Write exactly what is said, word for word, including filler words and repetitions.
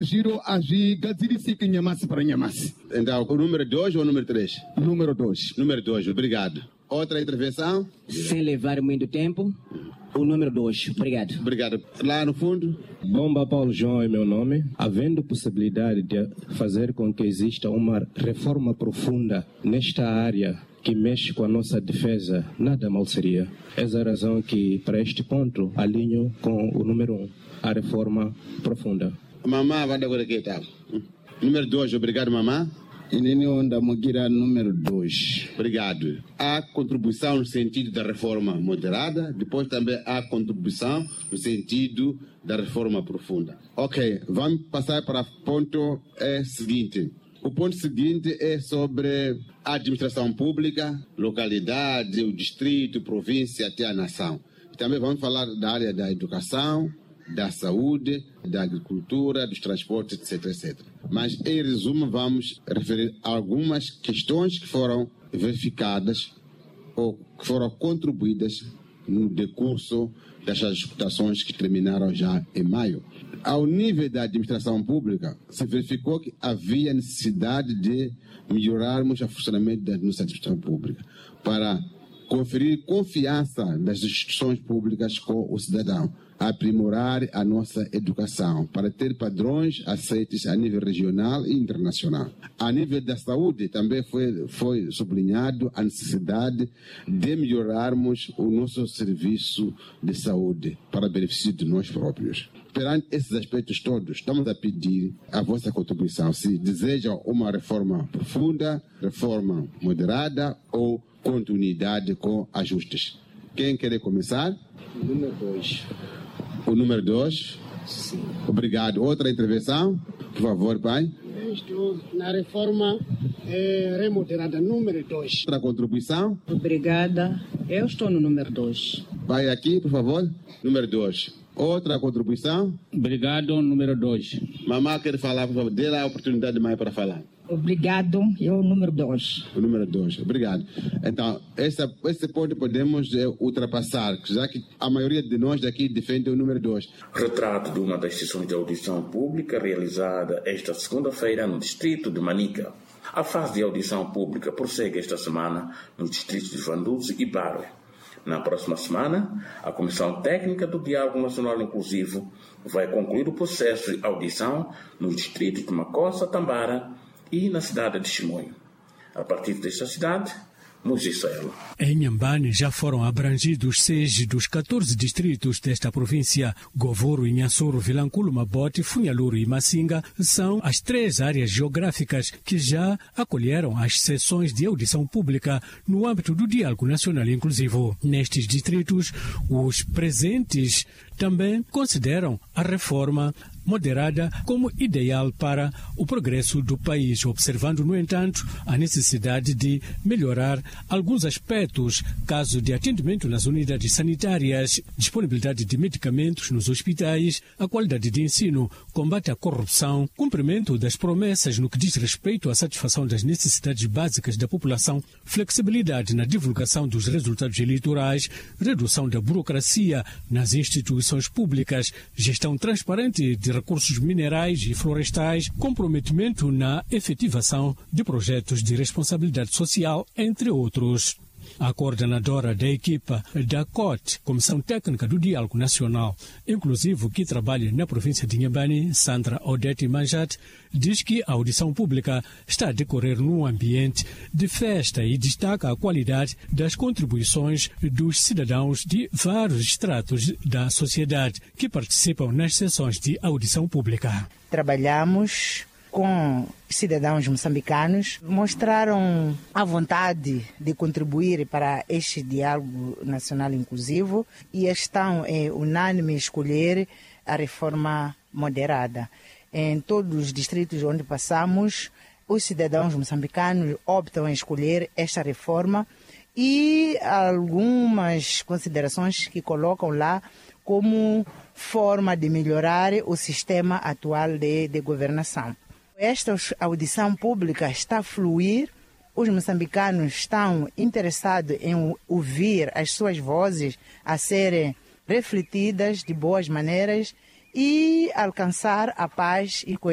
giro agi gazirisi que Nhamasse para Nhamasse. Então, o número dois ou o número três? Número dois. Número dois, obrigado. Outra intervenção? Sem levar muito tempo, o número dois. Obrigado. Obrigado. Lá no fundo? Bomba Paulo João é meu nome. Havendo possibilidade de fazer com que exista uma reforma profunda nesta área que mexe com a nossa defesa, nada mal seria. Essa é a razão que, para este ponto, alinho com o número um, a reforma profunda. Mamá, vai dar agora aqui, tá? Número dois, obrigado, mamá. Inini onda Mugira número dois. Obrigado. Há contribuição no sentido da reforma moderada, depois também há contribuição no sentido da reforma profunda. Ok, vamos passar para o ponto é, seguinte. O ponto seguinte é sobre a administração pública, localidade, o distrito, província até a nação. Também vamos falar da área da educação, da saúde, da agricultura, dos transportes, etc, etcétera. Mas, em resumo, vamos referir algumas questões que foram verificadas ou que foram contribuídas no decurso dessas discussões que terminaram já em maio. Ao nível da administração pública, se verificou que havia necessidade de melhorarmos o funcionamento da nossa administração pública para conferir confiança das instituições públicas com o cidadão, aprimorar a nossa educação para ter padrões aceitos a nível regional e internacional. A nível da saúde também foi, foi sublinhado a necessidade de melhorarmos o nosso serviço de saúde para benefício de nós próprios. Perante esses aspectos todos, estamos a pedir a vossa contribuição, se desejam uma reforma profunda, reforma moderada ou continuidade com ajustes. Quem quer começar? Número dois. O número dois? Sim. Obrigado. Outra intervenção? Por favor, pai. Estou na reforma é, remoderada, número dois. Outra contribuição? Obrigada. Eu estou no número dois. Vai aqui, por favor. Número dois. Outra contribuição? Obrigado, número dois. Mamá quer falar, por favor. Dê lá a oportunidade mais para falar. Obrigado, eu número dois. O número dois, obrigado. Então, esse, esse ponto podemos é, ultrapassar, já que a maioria de nós daqui defende o número dois. Retrato de uma das sessões de audição pública realizada esta segunda-feira no distrito de Manica. A fase de audição pública prossegue esta semana nos distritos de Vanduzi e Barwe. Na próxima semana, a Comissão Técnica do Diálogo Nacional Inclusivo vai concluir o processo de audição nos distritos de Macossa, Tambara e na cidade de Chimoio. A partir desta cidade, Mogiselo. Em Nhambane já foram abrangidos seis dos catorze distritos desta província. Govoro, Inhassoro, Vilanculo, Mabote, Funhaluro e Massinga são as três áreas geográficas que já acolheram as sessões de audição pública no âmbito do Diálogo Nacional Inclusivo. Nestes distritos, os presentes também consideram a reforma moderada como ideal para o progresso do país, observando, no entanto, a necessidade de melhorar alguns aspectos, caso de atendimento nas unidades sanitárias, disponibilidade de medicamentos nos hospitais, a qualidade de ensino, combate à corrupção, cumprimento das promessas no que diz respeito à satisfação das necessidades básicas da população, flexibilidade na divulgação dos resultados eleitorais, redução da burocracia nas instituições públicas, gestão transparente de recursos minerais e florestais, comprometimento na efetivação de projetos de responsabilidade social, entre outros. A coordenadora da equipa da C O T, Comissão Técnica do Diálogo Nacional Inclusivo, que trabalha na província de Inhambane, Sandra Odete Manjat, diz que a audição pública está a decorrer num ambiente de festa e destaca a qualidade das contribuições dos cidadãos de vários estratos da sociedade que participam nas sessões de audição pública. Trabalhamos com cidadãos moçambicanos, mostraram a vontade de contribuir para este diálogo nacional inclusivo e estão é, unânime a escolher a reforma moderada. Em todos os distritos onde passamos, os cidadãos moçambicanos optam em escolher esta reforma e algumas considerações que colocam lá como forma de melhorar o sistema atual de, de governação. Esta audição pública está a fluir, os moçambicanos estão interessados em ouvir as suas vozes a serem refletidas de boas maneiras e alcançar a paz e coesão